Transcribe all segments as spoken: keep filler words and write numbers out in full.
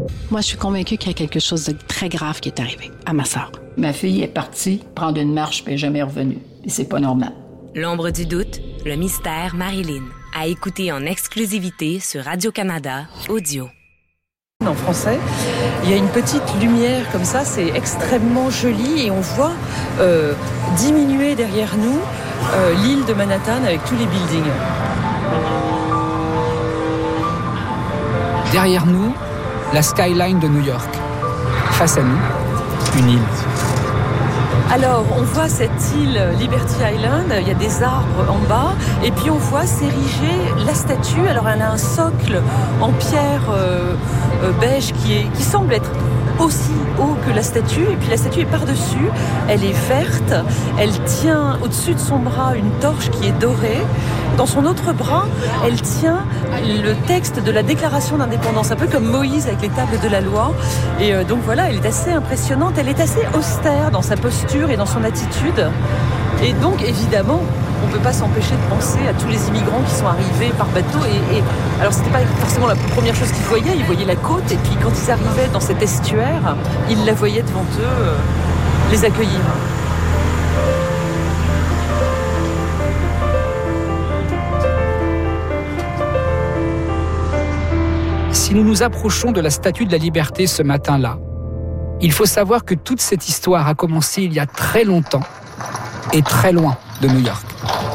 Moi, je suis convaincue qu'il y a quelque chose de très grave qui est arrivé à ma sœur. Ma fille est partie prendre une marche puis elle n'est jamais revenue. Et c'est pas normal. L'ombre du doute, le mystère Marilyn. À écouter en exclusivité sur Radio-Canada Audio. En français, il y a une petite lumière comme ça, c'est extrêmement joli et on voit euh, diminuer derrière nous euh, l'île de Manhattan avec tous les buildings. Derrière nous, la skyline de New York. Face à nous, une île. Alors, on voit cette île Liberty Island, il y a des arbres en bas, et puis on voit s'ériger la statue. Alors, elle a un socle en pierre euh, euh, beige qui, est, qui semble être aussi haut que la statue, et puis la statue est par-dessus, elle est verte, elle tient au-dessus de son bras une torche qui est dorée. Dans son autre bras, elle tient le texte de la déclaration d'indépendance, un peu comme Moïse avec les tables de la loi. Et euh, donc voilà, elle est assez impressionnante, elle est assez austère dans sa posture et dans son attitude. Et donc évidemment, on ne peut pas s'empêcher de penser à tous les immigrants qui sont arrivés par bateau. Et, et alors c'était pas forcément la première chose qu'ils voyaient, ils voyaient la côte, et puis quand ils arrivaient dans cet estuaire, ils la voyaient devant eux euh, les accueillir. Si nous nous approchons de la Statue de la Liberté ce matin-là, il faut savoir que toute cette histoire a commencé il y a très longtemps et très loin de New York.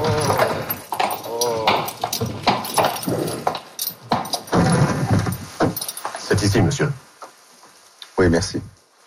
C'est ici, monsieur. Oui, merci.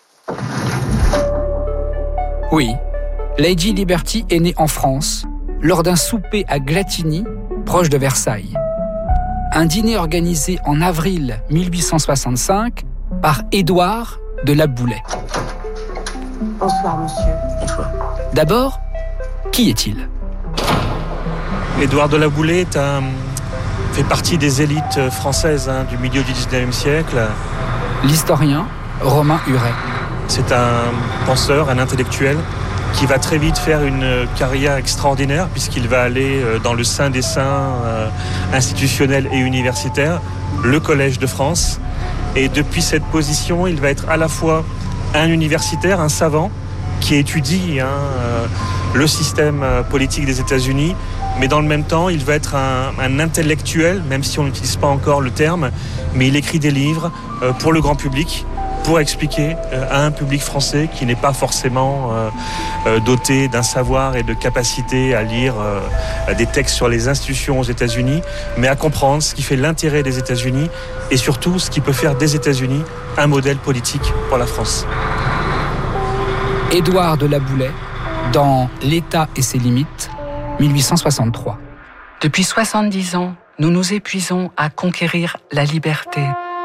Oui, Lady Liberty est née en France, lors d'un souper à Glatigny, proche de Versailles. Un dîner organisé en avril mille huit cent soixante-cinq par Édouard de La Boulaye. Bonsoir, monsieur. Bonsoir. D'abord, qui est-il ? Édouard de La Boulaye est un, fait partie des élites françaises hein, du milieu du dix-neuvième siècle. L'historien Romain Huret. C'est un penseur, un intellectuel qui va très vite faire une carrière extraordinaire puisqu'il va aller dans le sein des saints euh, institutionnels et universitaires, le Collège de France. Et depuis cette position, il va être à la fois un universitaire, un savant, qui étudie hein, euh, le système politique des États-Unis, mais dans le même temps, il va être un, un intellectuel, même si on n'utilise pas encore le terme, mais il écrit des livres euh, pour le grand public, pour expliquer euh, à un public français qui n'est pas forcément euh, euh, doté d'un savoir et de capacité à lire euh, des textes sur les institutions aux États-Unis, mais à comprendre ce qui fait l'intérêt des États-Unis et surtout ce qui peut faire des États-Unis un modèle politique pour la France. Édouard de La Boulaye, dans L'État et ses limites, mille huit cent soixante-trois. Depuis soixante-dix ans, nous nous épuisons à conquérir la liberté.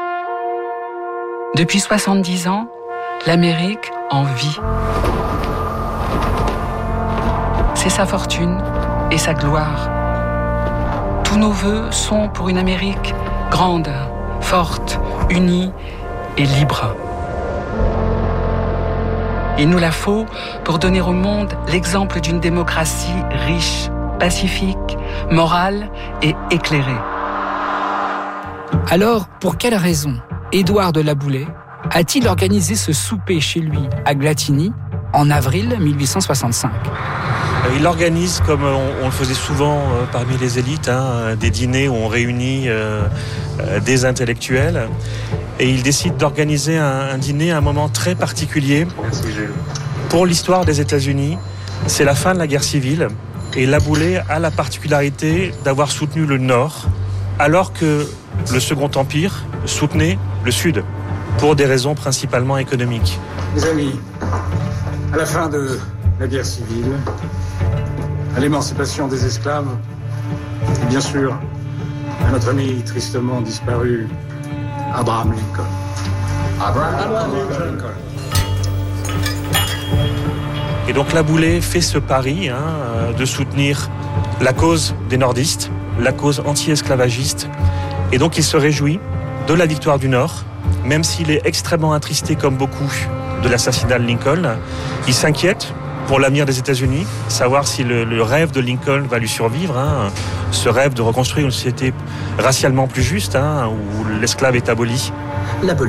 Depuis soixante-dix ans, l'Amérique en vit. C'est sa fortune et sa gloire. Tous nos vœux sont pour une Amérique grande, forte, unie et libre. Il nous la faut pour donner au monde l'exemple d'une démocratie riche, pacifique, morale et éclairée. Alors, pour quelle raison Édouard de La Boulaye a-t-il organisé ce souper chez lui à Glatigny en avril mille huit cent soixante-cinq ? Il organise, comme on, on le faisait souvent euh, parmi les élites, hein, des dîners où on réunit euh, euh, des intellectuels. Et il décide d'organiser un, un dîner à un moment très particulier pour l'histoire des États-Unis. C'est la fin de la guerre civile. Et La Boulaye a la particularité d'avoir soutenu le Nord, alors que le Second Empire soutenait le Sud, pour des raisons principalement économiques. Mes amis, à la fin de la guerre civile, à l'émancipation des esclaves, et bien sûr, à notre ami tristement disparu, Abraham Lincoln. Abraham, Abraham Lincoln. Et donc La Boulaye fait ce pari hein, de soutenir la cause des nordistes, la cause anti-esclavagiste. Et donc il se réjouit de la victoire du Nord, même s'il est extrêmement attristé, comme beaucoup, de l'assassinat de Lincoln. Il s'inquiète pour l'avenir des États-Unis, savoir si le, le rêve de Lincoln va lui survivre, hein, ce rêve de reconstruire une société racialement plus juste, hein, où l'esclave est aboli. L'abolition